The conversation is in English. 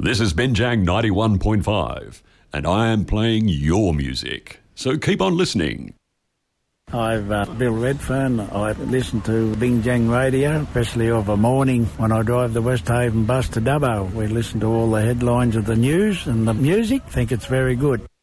This is Benjang 91.5, and I am playing your music. So keep on listening. I'm Bill Redfern. I listen to Binjang Radio, especially of a morning when I drive the Westhaven bus to Dubbo. We listen to all the headlines of the news and the music. Think it's very good.